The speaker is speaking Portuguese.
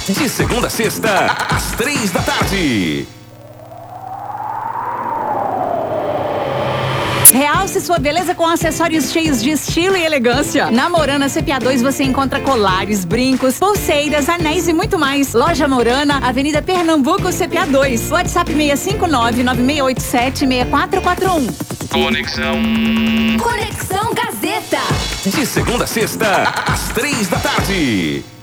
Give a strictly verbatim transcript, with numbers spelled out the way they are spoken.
De segunda a sexta, às três da tarde. Realce sua beleza com acessórios cheios de estilo e elegância. Na Morana C P A dois você encontra colares, brincos, pulseiras, anéis e muito mais. Loja Morana, Avenida Pernambuco C P A dois. WhatsApp seis cinco nove, nove seis oito sete, seis quatro quatro um. Conexão. Conexão Gazeta. De segunda a sexta, às três da tarde.